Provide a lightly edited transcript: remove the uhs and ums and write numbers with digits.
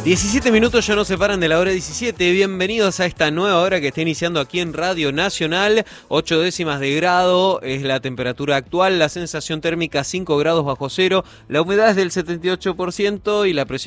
17 minutos ya nos separan de la hora 17. Bienvenidos a esta nueva hora que está iniciando aquí en Radio Nacional. 8 décimas de grado es la temperatura actual, la sensación térmica 5 grados bajo cero, la humedad es del 78% y la presión